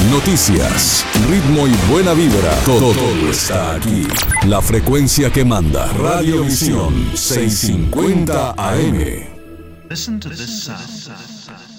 noticias, ritmo y buena vibra. Todo está aquí. La frecuencia que manda. Radiovisión 650 AM. Listen to this sound.